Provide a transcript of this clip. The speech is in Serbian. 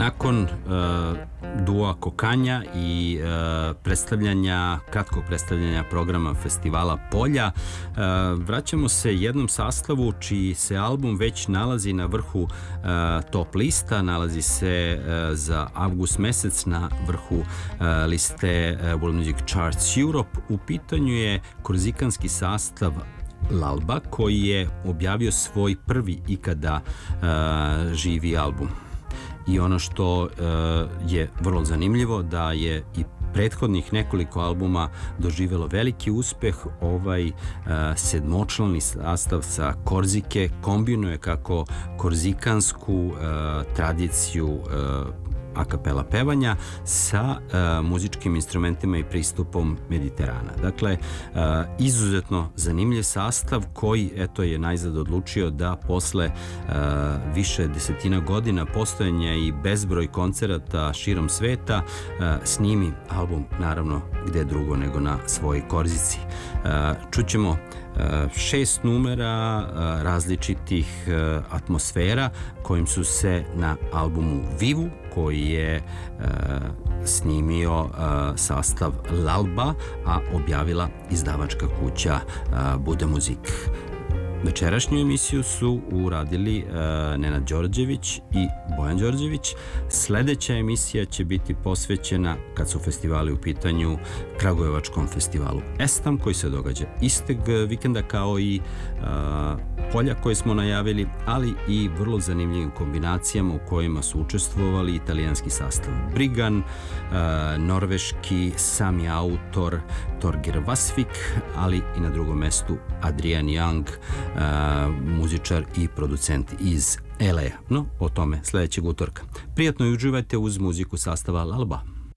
Nakon dua Kokanja i kratkog predstavljanja programa festivala Polja, vraćamo se jednom sastavu čiji se album već nalazi na vrhu top lista, nalazi se za avgust mesec na vrhu liste World Music Charts Europe. U pitanju je korzikanski sastav L'Alba, koji je objavio svoj prvi ikada živi album. I ono što je vrlo zanimljivo, da je i prethodnih nekoliko albuma doživelo veliki uspeh. Ovaj sedmočlani sastav sa Korzike kombinuje kako korzikansku tradiciju a kapela pevanja sa muzičkim instrumentima i pristupom Mediterana. Dakle, izuzetno zanimljiv sastav koji, eto, je najzad odlučio da posle više desetina godina postojanja i bezbroj koncerata širom sveta snimi album, naravno, gde drugo nego na svojoj Korzici. Čućemo 6 numera različitih atmosfera kojim su se na albumu Vivu, koji je snimio sastav L'Alba, a objavila izdavačka kuća Bude Muzik. Večerašnju emisiju su uradili Nenad Đorđević i Bojan Đorđević. Sledeća emisija će biti posvećena, kad su festivali u pitanju, Kragujevačkom festivalu Estam, koji se događa isteg vikenda kao i Polja koje smo najavili, ali i vrlo zanimljivim kombinacijama u kojima su učestvovali italijanski sastav Brigan, norveški sami autor Torger Vasvik, ali i na drugom mestu Adrian Young, muzičar i producent iz LA. No, o tome sledećeg utorka. Prijatno i uživajte uz muziku sastava L'Alba.